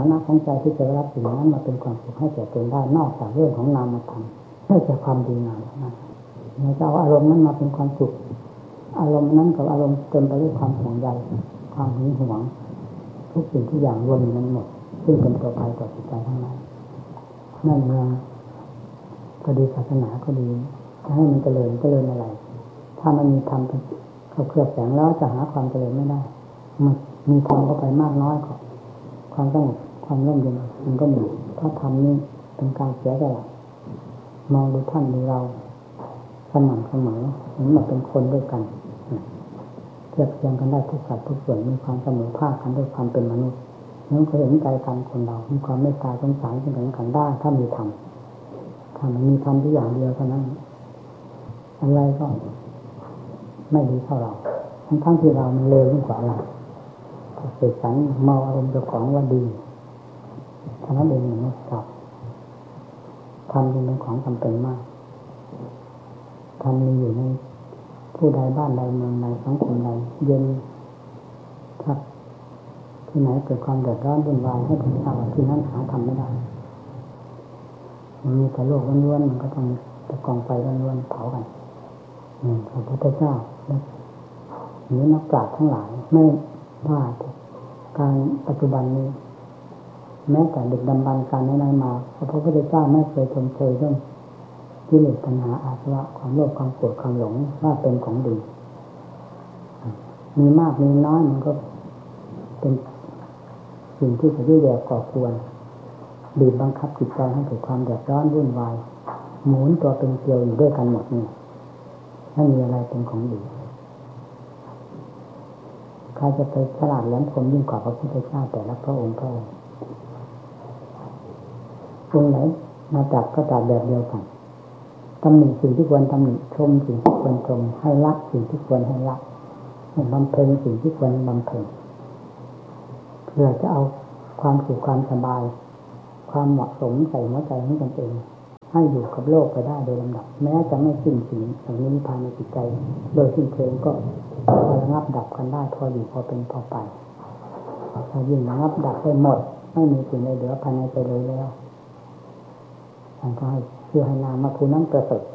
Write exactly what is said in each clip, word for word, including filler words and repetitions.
นะของใจที่จะรับสิ่งนั้นมาเป็นความสุขให้แก่ตนได้นอกจากเรื่องของนามธรรมไม่ใช่ความดีงามนั้นเราจะเอาอารมณ์นั้นมาเป็นความสุขอารมณ์นั้นกับอารมณ์เต็มไปด้วยความห่วงใยความหึงหวงทุกสิ่งทุกอย่างรวมอยู่นั้นหมดซึ่งเป็นตัวภัยต่อจิตใจทั้งนั้นนั่นเองก็ดีศาสนาก็ดีจะให้มันเจริญเจริญอะไรถ้ามันมีธรรมเขาเคลือบแฝงแล้วจะหาความเจริญไม่ได้มันมีธรรมเข้าไปมากน้อยก็ความสงบความร่มเย็นมันก็มีถ้าธรรมนี่เป็นการเสียสละมองดูท่านดูเราสม่ำเสมอเหมือนมาเป็นคนด้วยกันเทียบเทียงกันได้ทุกสัดทุกส่วนมีความเสมอภาคกันด้วยความเป็นมนุษย์นั่นก็เห็นใจกันคนเรามีความเมตตาสงสารซึ่งกันและกันได้ถ้ามีธรรมถ้ามันมีธรรมที่อย่างเดียวเท่านั้นอะไรก็ไม่ดีเท่าเราทั้งทั้งที่เรามันเลวยิ่งกว่าเราเสกสรรเมาอารมณ์เจ้าของว่าดีเท่านั้นเองมันไม่กลับธรรมเป็นของจำเป็นมากธรรมมีอยู่ในผู้ใดบ้านใดเมืองใดสังคมใดเย็นถ้าที่ไหนเกิดความเดือดร้อนวุ่นวายให้ถึงทราบว่าที่นั้นหาทำไม่ได้มันมีแต่โลกล้วนๆมันก็ต้องแต่กองไฟล้วนๆเผากันนี่พระพุทธเจ้าหรือนักปราชญ์ทั้งหลายไม่ว่าการปัจจุบันนี้แม้แต่ดึกดำบรรพ์การนั้นมาพระพุทธเจ้าไม่เคยชมเชยเรื่องกิเลสตัณหาอาสวะความโลภความโกรธความหลงว่าเป็นของดีมีมากมีน้อยมันก็เป็นสิ่งที่จะยุ่ยแย่ก่อควรบีบบังคับจิตใจให้เกิดความเดือดร้อนวุ่นวายหมุนตัวเป็นเกลียวอยู่ด้วยกันหมดนี่ไม่มีอะไรเป็นของดีใครจะไปฉลาดแหลมคมยิ่งกว่าพระพุทธเจ้าแต่ละพระองค์พระองค์องค์ไหนมาจับก็จับแบบเดียวกันตำหนิสิ่งที่ควรตำหนิชมสิ่งที่ควรชมให้รักสิ่งที่ควรให้รักบำเพ็ญสิ่งที่ควรบำเพ็ญเพื่อจะเอาความสุขความสบายความเหมาะสมใส่หัวใจของตนเองให้อยู่กับโลกไปได้โดยลำดับแม้จะไม่สิ้นสิ่งสิ่งนี้ภายในจิตใจโดยสิ้นเชิงก็พอระงับดับกันได้พออยู่พอเป็นพอไปถ้ายิ่งระงับดับได้หมดไม่มีสิ่งใดเหลือภายในใจเลยแล้วท่านก็ให้เชื่อให้นามมาผู้นั้นประเสริฐ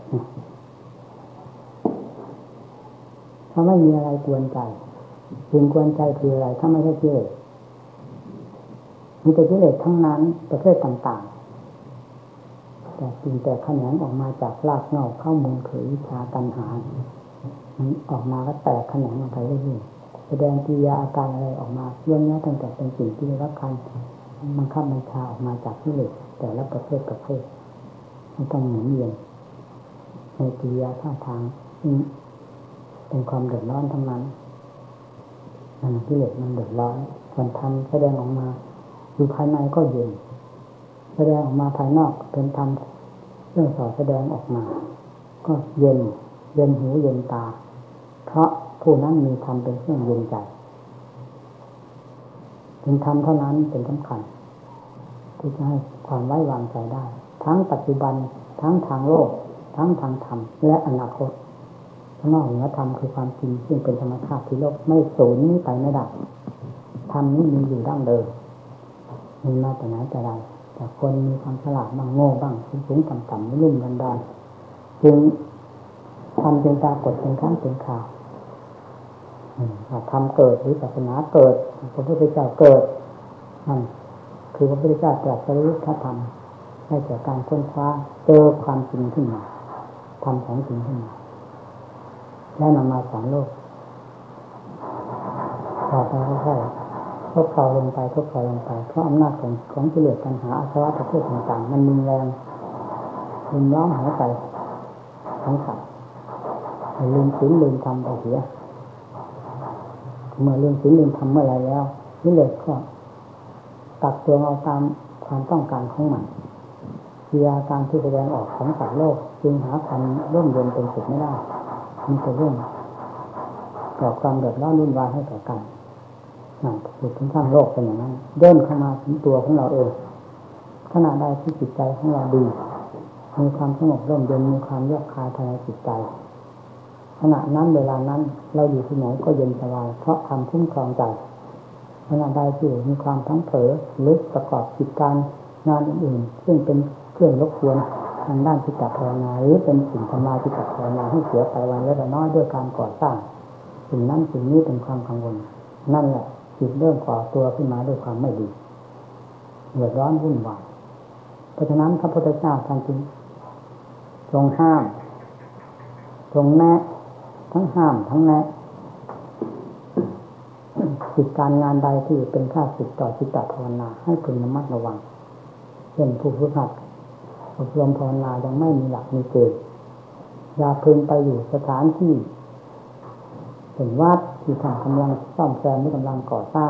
ถ้าไม่มีอะไรกวนใจสิ่งกวนใจคืออะไรถ้าไม่ใช่กิเลสมีแต่กิเลสทั้งนั้นประเภทต่างๆแต่สิ่งแต่แขนงออกมาจากรากเหง้าข้ามูลคือวิชาตัณหามันออกมาก็แตกแขนงออกไปเรื่อยๆแสดงกิริยาอาการอะไรออกมาเรื่องนี้ตั้งแต่เป็นสิ่งที่ได้รับการบังคับบัญชาออกมาจากกิเลสแต่ละประเภทประเภทมันต้องหมุนเวียนในกิริยาท่าทางเป็นความเดือดร้อนทั้งนั้นนั่นกิเลสมันเดือดร้อนส่วนธรรมแสดงออกมาอยู่ภายในก็เย็นแสดงออกมาภายนอกเป็นธรรมเรื่องสอดแสดงออกมาก็เย็นเย็นหูเย็นตาเพราะผู้นั้นมีธรรมเป็นเครื่องเย็นใจถึงธรรมเท่านั้นเป็นสำคัญที่จะให้ความไว้วางใจได้ทั้งปัจจุบันทั้งทางโลกทั้งทางธรรมและอนาคตข้างนอกเหนือธรรมคือความจริงซึ่งเป็นธรรมชาติที่โลกไม่สูญนี้ไปไม่ได้ธรรมนี้มีอยู่ดั้งเดิมมีมาแต่ไหนแต่ไรแต่คนมีความฉลาดบ้างโง่บ้างสูงๆต่ำๆไม่รุ่มกันได้จึงทำเป็นปรากฏเป็นครั้งเป็นคราวทำเกิดหรือศาสนาเกิดพระพุทธเจ้าเกิดนั่นคือพระพุทธเจ้าตรัสรู้พระธรรมให้จากการค้นคว้าเจอความจริงขึ้นมาทำของจริงขึ้นมาแล้วนำมาสอนโลกต่อไปค่อยๆทบเข่าลงไปทบเข่าลงไปเพราะอำนาจของของกิเลสตัณหาอาสวะประเภทต่างๆมันมีแรงรุมล้อมหัวใจทั้งสัตว์ลืมศีลลืมธรรมไปเสียเมื่อลืมศีลลืมธรรมเมื่อไรแล้วกิเลสก็ตักตวงเอาตามความต้องการของมันกิริยาการที่แสดงออกของสัตว์โลกจึงหาความร่มเย็นเป็นสุขไม่ได้มีแต่เรื่องก่อความเดือดร้อนวุ่นวายให้แก่กันนั่นสุดถึงข้างโลกเป็นอย่างนั้นเดินเข้ามาถึงตัวของเราเองขณะใดที่จิตใจของเราดีมีความสงบร่มเย็นมีความเยือกคายภายในจิตใจขณะนั้นเวลานั้นเราอยู่ที่ไหนก็เย็นสบายเพราะความคุ้มครองใจขณะใดที่มีความทั้งเผลอหรือประกอบกิจการงานอื่นๆซึ่งเป็นเครื่องรบกวนทางด้านจิตภาวนาหรือเป็นสิ่งทำลายจิตภาวนาให้เสียไปวันละน้อยด้วยการก่อสร้างสิ่งนั้นสิ่งนี้เป็นความกังวลนั่นแหละจิตเริ่มก่อตัวขึ้นมาด้วยความไม่ดีเดือดร้อนวุ่นวายเพราะฉะนั้นพระพุทธเจ้าท่านจึงทรงห้ามทรงแนะทั้งห้ามทั้งแนะกิจการงานใดที่เป็นข้าศึกต่อจิตภาวนาให้พึงระมัดระวังเช่นผู้ฝึกหัดอบรมภาวนายังไม่มีหลักมีเกณฑ์อย่าพึงไปอยู่สถานที่เป็นวัดที่ทำกำลังซ่อมแซมหรือกำลังก่อสร้าง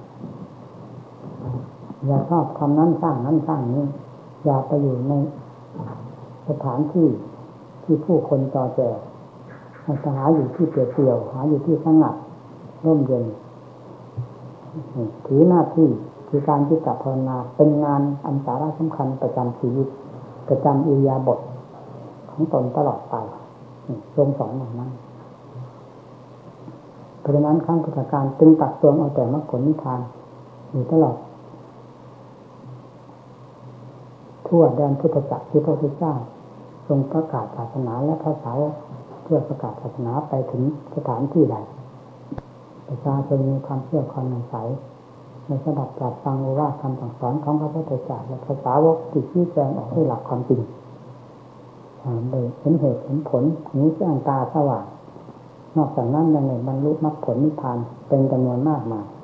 อย่าชอบทำนั้นสร้างนั้นสร้างนี้อย่าไปอยู่ในสถานที่ที่ผู้คนจอแจให้หาอยู่ที่เปลี่ยวๆหาอยู่ที่สงัดร่มเย็นถือหน้าที่คือการจิตภาวนาเป็นงานอันสาระสำคัญประจำชีวิตประจำอิริยาบถของตนตลอดไปทรงสอนอย่างนั้นเพราะฉะนั้นครั้งพุทธกาลจึงตักตวงเอาแต่มรรคผลนิพพานอยู่ตลอดทั่วแดนพุทธจักรที่พระพุทธเจ้าทรงประกาศศาสนาและพระสาวกเพื่อประกาศศาสนาไปถึงสถานที่ใดประชาชนมีความเชื่อความใส่ในสดับตรัสฟังโอวาทคำสั่งสอนของพระพุทธเจ้าและพระสาวกที่ชี้แจงออกด้วยหลักความจริงโดยเห็นเหตุเห็นผลหูแจ้งตาสว่างนอกจากนั้นยังได้บรรลุมรรคผลนิพพานเป็นจำนวนมากมาย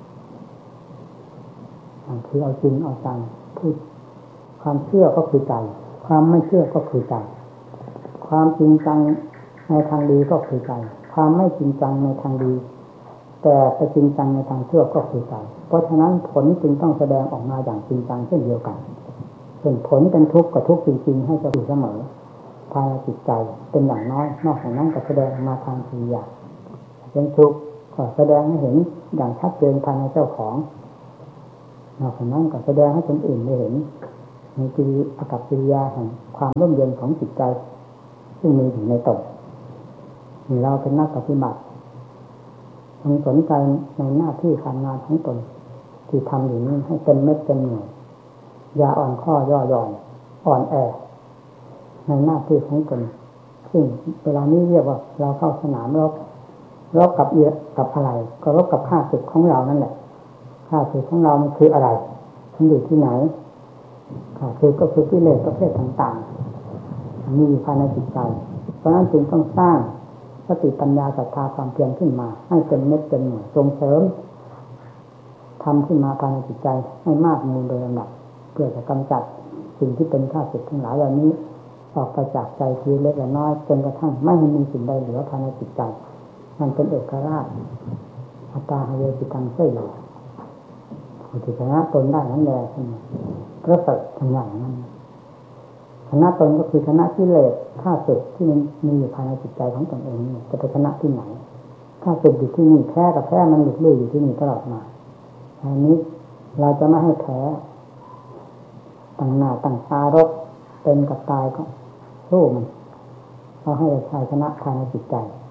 คือเอาจริงเอาจังพูดความเชื่อก็คือใจความไม่เชื่อก็คือใจความจริงจังในทางดีก็คือใจความไม่จริงจังในทางดีแต่ไปจริงจังในทางเชื่อก็คือใจเพราะฉะนั้นผลจึงต้องแสดงออกมาอย่างจริงจังเช่นเดียวกันส่วนผลเป็นทุกข์กับทุกข์จริงๆให้จะอยู่เสมอภายในจิตใจเป็นอย่างน้อยนอกจากนั้นก็แสดงมาทางกิริยาเป็นทุกข์ก็แสดงให้เห็นอย่างชัดเจนภายในเจ้าของนอกจากนั้นก็แสดงให้คนอื่นได้เห็นในกิริยาอากับกิริยาแห่งความร่มเย็นของจิตใจซึ่งมีอยู่ในตนเราเป็นนักปฏิบัติต้องสนใจในหน้าที่การงานของตนที่ทำอยู่นี้ให้เป็นเม็ดเป็นหน่วยอย่าอ่อนข้อย่อหย่อนอ่อนแอในหน้าที่ของตนซึ่งเวลานี้เรียกว่าเราเข้าสนามรบรบกับเอียกับอะไรก็รบกับข้าศึกของเรานั่นแหละข้าศึกของเรามันคืออะไรมันอยู่ที่ไหนข้าศึกก็คือกิเลสประเภทต่างๆมีอยู่ภายในจิตใจเพราะนั้นจึงต้องสร้างสติปัญญาศรัทธาความเพียรขึ้นมาให้เป็นเม็ดเป็นหน่วยส่งเสริมทำขึ้นมาภายในจิตใจให้มากมูลโดยลำดับเพื่อจะกำจัดสิ่งที่เป็นข้าศึกทั้งหลายเหล่านี้ออกไปจากใจทีเล็กและน้อยจนกระทั่งไม่ให้มีสิ่งใดเหลือภายในจิตใจมันเป็นเอกราชอัตตาหะเยจิตังเสยอยู่ผู้ชนะตนได้นั่นแหละพระสัจทั้งอย่างนั้นชนะตนก็คือชนะกิเลสข้าศึกที่มันมีอยู่ภายในจิตใจของตนเองนี่จะไปชนะที่ไหนข้าศึกอยู่ที่นี่แพ้กับแพ้มันหลุดเลื่อยอยู่ที่นี่ตลอดมาอันนี้เราจะไม่ให้แพ้ตั้งหน้าตั้งตารบเป็นกับตายก็สู้มันเราให้ชัยชนะภายในจิตใจ